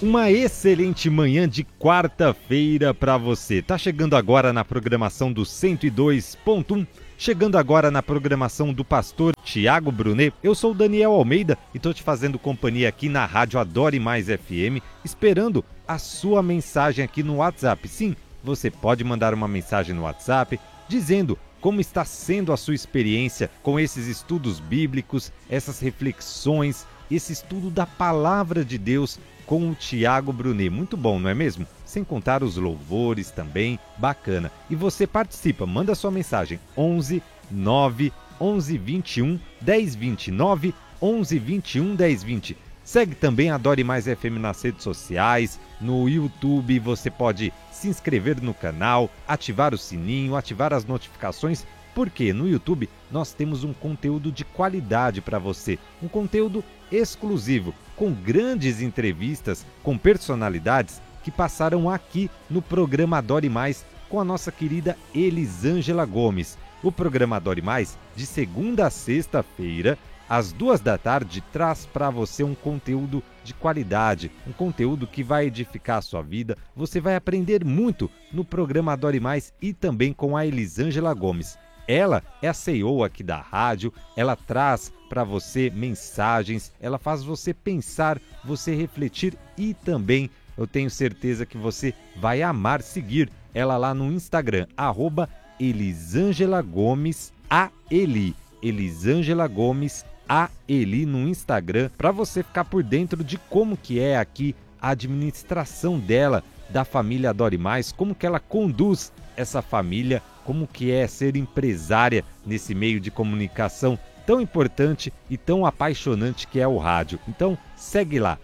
Uma excelente manhã de quarta-feira para você. Tá chegando agora na programação do 102.1, chegando agora na programação do pastor Tiago Brunet. Eu sou o Daniel Almeida e tô te fazendo companhia aqui na Rádio Adore Mais FM, esperando a sua mensagem aqui no WhatsApp. Sim, você pode mandar uma mensagem no WhatsApp dizendo como está sendo a sua experiência com esses estudos bíblicos, essas reflexões, esse estudo da Palavra de Deus com o Tiago Brunet. Muito bom, não é mesmo? Sem contar os louvores também, bacana. E você participa, manda sua mensagem 11 9 11 21 10 29 11 21 10 20. Segue também a Adore Mais FM nas redes sociais, no YouTube você pode se inscrever no canal, ativar o sininho, ativar as notificações, porque no YouTube nós temos um conteúdo de qualidade para você, um conteúdo exclusivo, com grandes entrevistas com personalidades que passaram aqui no programa Adore Mais com a nossa querida Elisângela Gomes. O programa Adore Mais, de segunda a sexta-feira, às 14h, traz para você um conteúdo de qualidade, um conteúdo que vai edificar a sua vida. Você vai aprender muito no programa Adore Mais e também com a Elisângela Gomes. Ela é a CEO aqui da rádio, ela traz para você mensagens, ela faz você pensar, você refletir e também eu tenho certeza que você vai amar seguir ela lá no Instagram, @ElisângelaGomesAeli, Elisângela Gomes Eli no Instagram, para você ficar por dentro de como que é aqui a administração dela, da família Adore Mais, como que ela conduz essa família, como que é ser empresária nesse meio de comunicação tão importante e tão apaixonante que é o rádio. Então segue lá,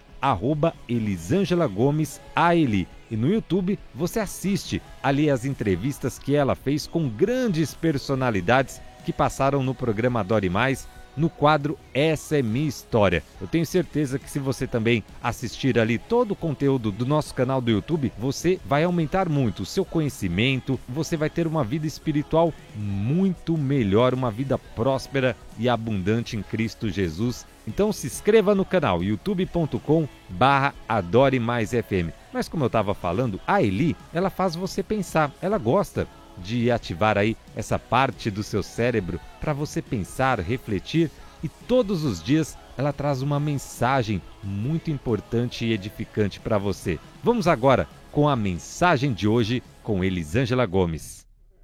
@ElisângelaGomesAeli. E no YouTube você assiste ali as entrevistas que ela fez com grandes personalidades que passaram no programa Adore Mais, no quadro Essa é Minha História. Eu tenho certeza que se você também assistir ali todo o conteúdo do nosso canal do YouTube, você vai aumentar muito o seu conhecimento, você vai ter uma vida espiritual muito melhor, uma vida próspera e abundante em Cristo Jesus. Então se inscreva no canal youtube.com/Adore Mais FM. Mas como eu estava falando, a Eli, ela faz você pensar, ela gosta de ativar aí essa parte do seu cérebro para você pensar, refletir, e todos os dias ela traz uma mensagem muito importante e edificante para você. Vamos agora com a mensagem de hoje com Elisângela Gomes.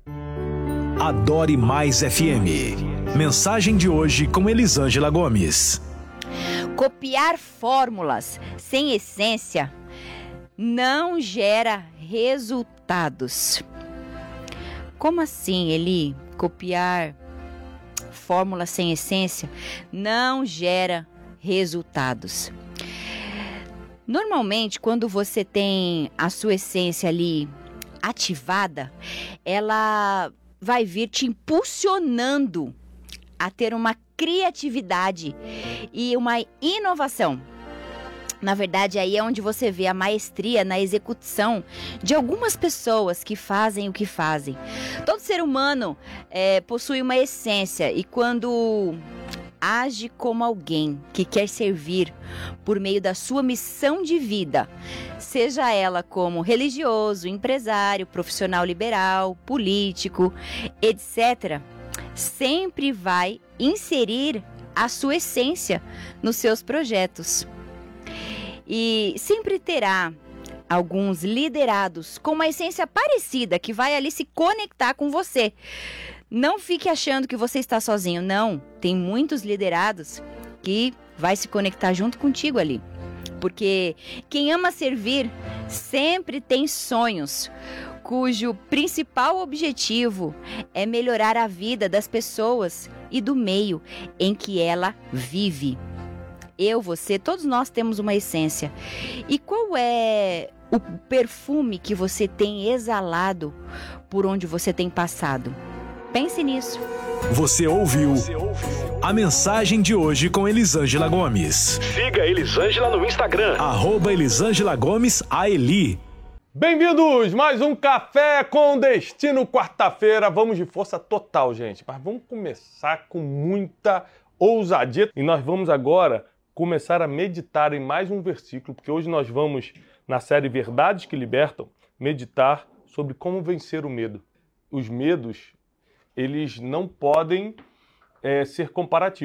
Adore Mais FM. Mensagem de hoje com Elisângela Gomes. Copiar fórmulas sem essência não gera resultados. Como assim, Eli? Copiar fórmula sem essência não gera resultados. Normalmente, quando você tem a sua essência ali ativada, ela vai vir te impulsionando a ter uma criatividade e uma inovação. Na verdade, aí é onde você vê a maestria na execução de algumas pessoas que fazem o que fazem. Todo ser humano possui uma essência e quando age como alguém que quer servir por meio da sua missão de vida, seja ela como religioso, empresário, profissional liberal, político, etc., sempre vai inserir a sua essência nos seus projetos. E sempre terá alguns liderados com uma essência parecida que vai ali se conectar com você. Não fique achando que você está sozinho, não. Tem muitos liderados que vai se conectar junto contigo ali. Porque quem ama servir sempre tem sonhos, cujo principal objetivo é melhorar a vida das pessoas e do meio em que ela vive. Eu, você, todos nós temos uma essência. E qual é o perfume que você tem exalado por onde você tem passado? Pense nisso. Você ouviu a mensagem de hoje com Elisângela Gomes. Siga Elisângela no Instagram. @ElisângelaGomesAeli. Bem-vindos! Mais um Café com Destino, quarta-feira. Vamos de força total, gente. Mas vamos começar com muita ousadia. E nós vamos agora começar a meditar em mais um versículo, porque hoje nós vamos, na série Verdades que Libertam, meditar sobre como vencer o medo. Os medos, eles não podem ser comparativos.